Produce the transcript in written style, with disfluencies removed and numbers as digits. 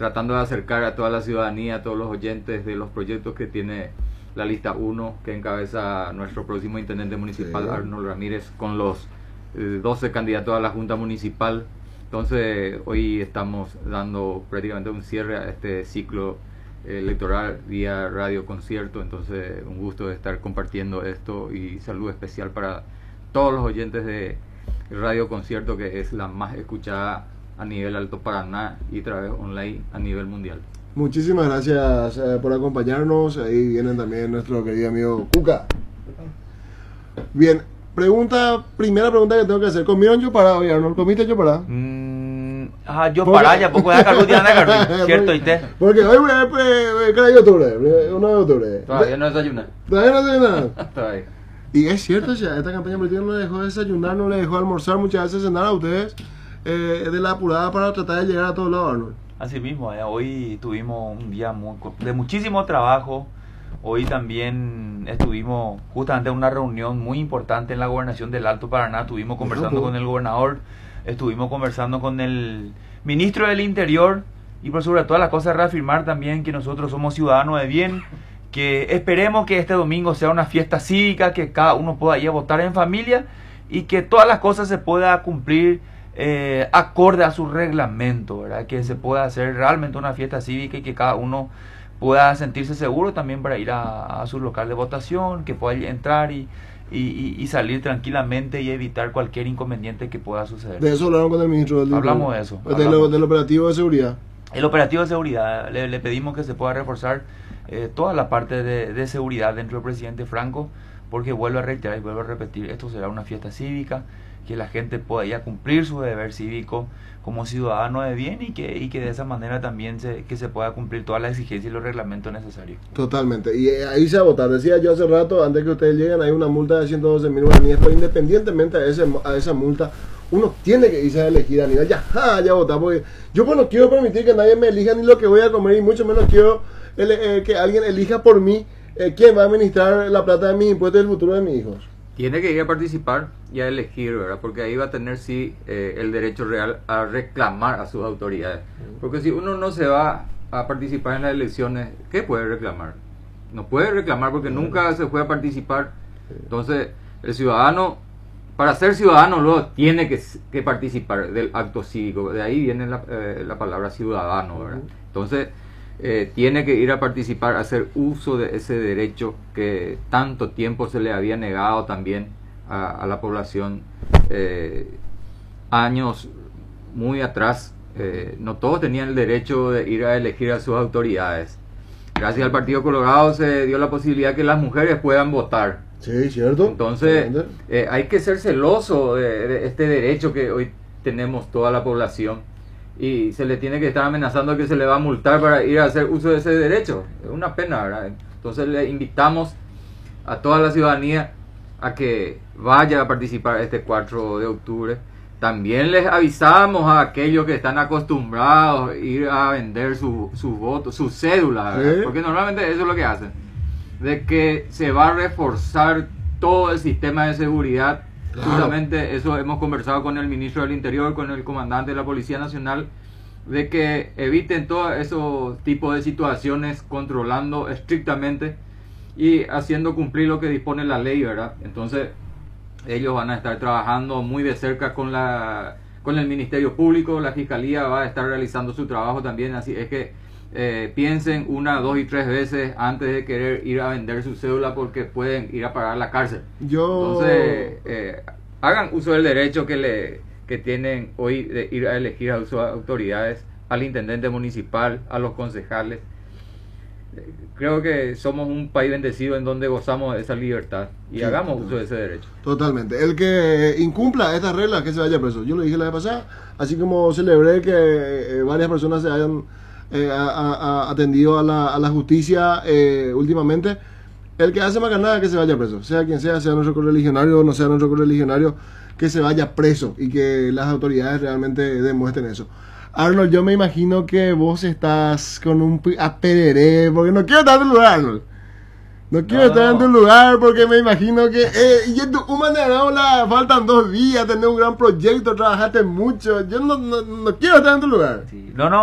tratando de acercar a toda la ciudadanía, a todos los oyentes de los proyectos que tiene la lista 1, que encabeza nuestro próximo intendente municipal, Arnold Ramírez, con los 12 candidatos a la Junta Municipal. Entonces, hoy estamos dando prácticamente un cierre a este ciclo electoral vía radio concierto. Entonces, un gusto de estar compartiendo esto y saludo especial para todos los oyentes de Radio Concierto, que es la más escuchada a nivel Alto Paraná y a través online a nivel mundial. Muchísimas gracias por acompañarnos. Ahí viene también nuestro querido amigo Cuca. Bien, primera pregunta que tengo que hacer. ¿Comieron yo para hoy, Arnold? ¿Comiste yo para? Yo para ya poco de Carlos ¿cierto? ¿Y te? Porque hoy es 1 de octubre. Todavía no desayuné. ¿Todavía no desayunaron? Todavía. Y es cierto, ya esta campaña política no le dejó desayunar, no le dejó almorzar, muchas veces cenar a ustedes de la apurada para tratar de llegar a todos lados, Arnold. Así mismo, hoy tuvimos un día de muchísimo trabajo. Hoy también estuvimos justamente en una reunión muy importante en la gobernación del Alto Paraná. Estuvimos conversando con el gobernador, estuvimos conversando con el ministro del Interior y por sobre todas las cosas reafirmar también que nosotros somos ciudadanos de bien, que esperemos que este domingo sea una fiesta cívica, que cada uno pueda ir a votar en familia y que todas las cosas se puedan cumplir acorde a su reglamento, ¿verdad? Que se pueda hacer realmente una fiesta cívica y que cada uno pueda sentirse seguro también para ir a su local de votación, que pueda entrar y salir tranquilamente y evitar cualquier inconveniente que pueda suceder. De eso hablaron con el ministro del Hablamos de eso. Del operativo de seguridad. El operativo de seguridad, le pedimos que se pueda reforzar toda la parte de seguridad dentro del presidente Franco, porque vuelvo a reiterar y vuelvo a repetir, esto será una fiesta cívica, que la gente pueda ir a cumplir su deber cívico como ciudadano de bien y que de esa manera también que se pueda cumplir todas las exigencias y los reglamentos necesarios. Totalmente, y ahí se va a votar. Decía yo hace rato, antes que ustedes lleguen, hay una multa de 112.000 guaraníes, pero independientemente a esa multa, uno tiene que irse a elegir a nivel, ya votamos. Yo pues no quiero permitir que nadie me elija ni lo que voy a comer, y mucho menos quiero que alguien elija por mí quién va a administrar la plata de mis impuestos y el futuro de mis hijos. Tiene que ir a participar y a elegir, ¿verdad? Porque ahí va a tener sí el derecho real a reclamar a sus autoridades. Porque si uno no se va a participar en las elecciones, ¿qué puede reclamar? No puede reclamar porque nunca se fue a participar. Entonces, el ciudadano, para ser ciudadano, luego tiene que participar del acto cívico. De ahí viene la palabra ciudadano, ¿verdad? Entonces, tiene que ir a participar, hacer uso de ese derecho que tanto tiempo se le había negado también a la población. Años muy atrás, no todos tenían el derecho de ir a elegir a sus autoridades. Gracias al Partido Colorado se dio la posibilidad que las mujeres puedan votar. Sí, cierto. Entonces, hay que ser celoso de este derecho que hoy tenemos toda la población. Y se le tiene que estar amenazando que se le va a multar para ir a hacer uso de ese derecho. Es una pena, ¿verdad? Entonces le invitamos a toda la ciudadanía a que vaya a participar este 4 de octubre. También les avisamos a aquellos que están acostumbrados a ir a vender su voto, su cédula, ¿verdad? Porque normalmente eso es lo que hacen. De que se va a reforzar todo el sistema de seguridad. Justamente eso hemos conversado con el ministro del Interior, con el comandante de la Policía Nacional, de que eviten todos esos tipos de situaciones, controlando estrictamente y haciendo cumplir lo que dispone la ley, ¿verdad? Entonces ellos van a estar trabajando muy de cerca con el Ministerio Público, la Fiscalía va a estar realizando su trabajo también, así es que piensen 1, 2 y 3 veces antes de querer ir a vender su cédula, porque pueden ir a pagar la cárcel. Entonces, hagan uso del derecho que tienen hoy de ir a elegir a sus autoridades, al intendente municipal, a los concejales. Creo que somos un país bendecido en donde gozamos de esa libertad y sí, hagamos uso de ese derecho. Totalmente. El que incumpla estas reglas, que se vaya preso. Yo lo dije la vez pasada, así como celebré que varias personas se hayan atendido a la justicia últimamente. El que hace macanada, que se vaya preso, sea quien sea nuestro correligionario o no sea nuestro correligionario, que se vaya preso y que las autoridades realmente demuestren eso. Arnold, yo me imagino que vos estás con un apereré, porque no quiero estar en tu lugar, Arnold. No quiero estar en tu lugar porque me imagino que y en tu manera faltan 2 días, tenés un gran proyecto, trabajaste mucho. Yo no quiero estar en tu lugar. Sí.